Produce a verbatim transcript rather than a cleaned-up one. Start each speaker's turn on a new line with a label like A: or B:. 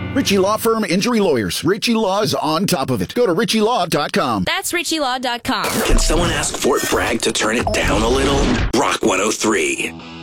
A: Ritchie Law Firm Injury Lawyers. Ritchie Law is on top of it. Go to ritchie law dot com.
B: That's ritchie law dot com.
C: Can someone ask Fort Bragg to turn it down a little? Rock one oh three.